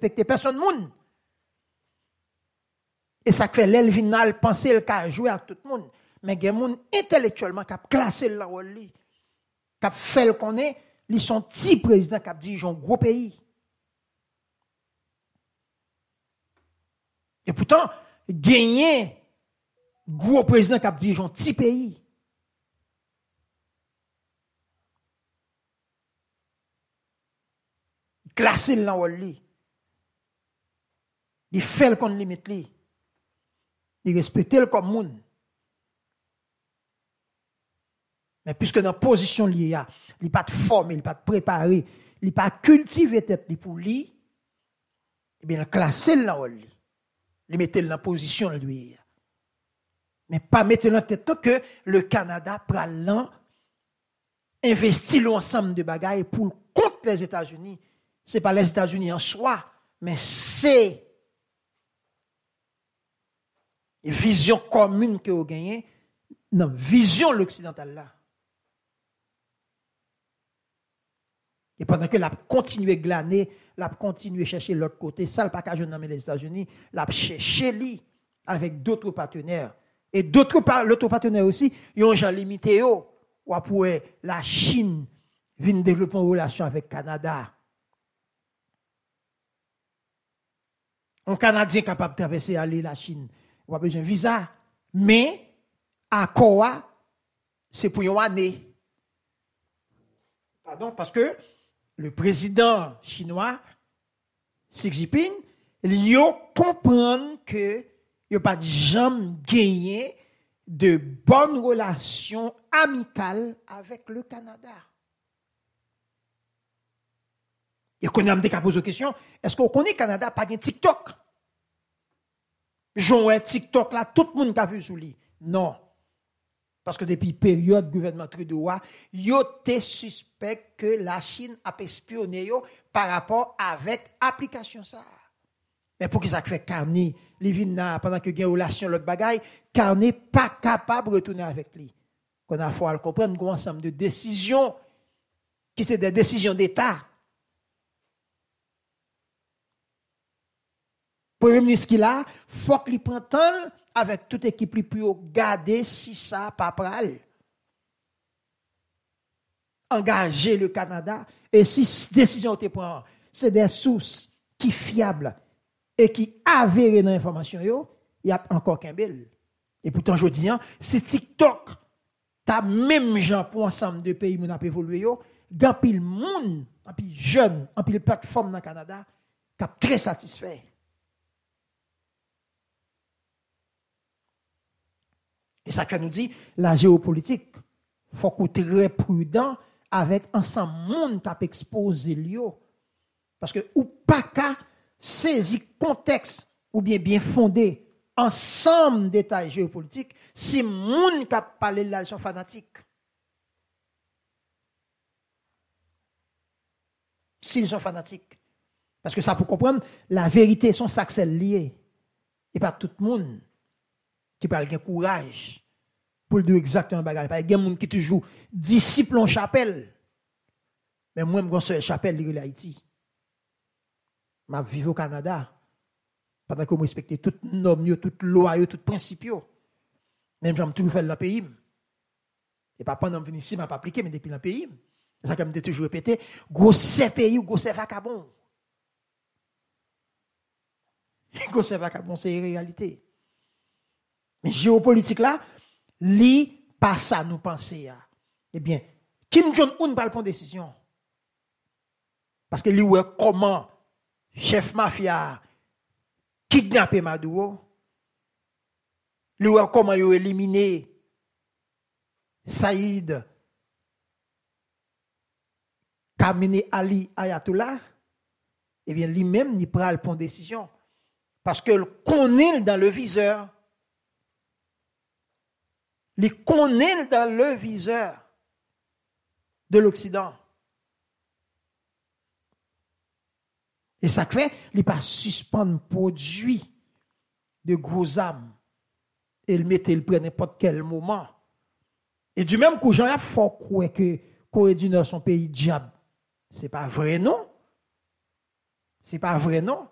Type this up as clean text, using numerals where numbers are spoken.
respecter personne monde. Et ça fait l'elvinal penser le cas jouer à tout le monde. Mais il y a des gens intellectuellement qui ont classé le rôle, qui ont fait le connaît, ils sont petits présidents qui ont dirigé un gros pays. Et pourtant, gagner gros président qui ont dirigé un petit pays. Classer le rôle, il fait le qu'on limite lui. Il respecte le comme monde. Mais puisque dans la position liée, il n'est pas formé, il n'est pas préparé, il n'est pas cultivé tête pour lui, eh bien, il classe le rôle. Il met dans la position lui. Mais pas mettre dans la tête que le Canada prend investir l'ensemble de bagailles pour contre les États-Unis. Ce n'est pas les États-Unis en soi, mais c'est une vision commune que vous gagnez, non, vision l'occidentale là. Et pendant que l'a continué glaner, l'a continué chercher l'autre côté, ça le pas qu'à jeune les États-Unis, l'a cherché lui avec d'autres partenaires et l'autre partenaire aussi, ils ont déjà limité ou pour la Chine vient développer une relation avec le Canada. Un Canadien capable de traverser aller la Chine, il a besoin de visa, mais accord c'est pour une année. Pardon, parce que le président chinois, Xi Jinping, il comprend que il n'y a pas de jamais gagné de bonnes relations amicales avec le Canada. Et qu'on a déjà posé la question, est-ce qu'on connaît le Canada pas de TikTok? J'en ai TikTok là, tout le monde a vu sous lui. Non. Parce que depuis la période gouvernement Trudeau, il était suspect que la Chine a espionné par rapport avec l'application ça. Mais pour qui ça fait Carney, les vins pendant que il y a une relation l'autre bagaille, Carney pas capable de retourner avec lui. Qu'on a faut comprendre un ensemble de décisions qui sont des décisions d'État. Premier ministre qui là, faut qu'il prenne temps avec toute équipe pour garder si ça pas pral. Engager le Canada et si décision te prend, c'est des sources qui fiables et qui avérées dans l'information il y a encore qu'un bel. Et pourtant je dis c'est TikTok t'as même gens pour ensemble de pays où on a évolué grand pile monde, en pile jeune, en pile plateforme dans le Canada qui très satisfait. Et ça nous dit, la géopolitique, il faut qu'on soit très prudent avec ensemble monde qui a exposé l'io. Parce que ou pas qu'à saisir contexte ou bien fondé ensemble détails géopolitiques, si monde qui a parlé là sont fanatiques. S'ils sont fanatiques. Parce que ça pour comprendre, la vérité sont saxelles liées. Et pas tout le monde qui parle de courage pour le dire exactement bagarre. Il y a des gens qui toujours disciple en chapelle. Mais moi, je suis chapelle de Haïti. Je vis au Canada. Pendant que je respecte toutes les normes, toutes les lois, tous les principes. Même si je toujours fait dans le pays. Et pas pendant que je venir ici, je ne pas appliqué, mais depuis le pays. C'est ça que je me toujours répété. Gros pays ou gros vacabon. Gros vacabon, c'est une réalité. Mais géopolitique là, li pas ça nous penser. Eh bien, Kim Jong-un va prendre décision. Parce que lui ouais comment chef mafia kidnapper Maduro. Lui ouais comment il a éliminé Saïd Khamenei Ali Ayatollah. Eh bien, lui-même il prend prendre décision parce que connaît dans le viseur. Il connaît dans le viseur de l'Occident. Et ça fait, il ne pas suspendre produit de gros âmes. Et il mettait le près n'importe quel moment. Et du même coup, Jean-Yves faut croire que Corée du Nord, son pays diable. C'est pas vrai, non? C'est pas vrai, non?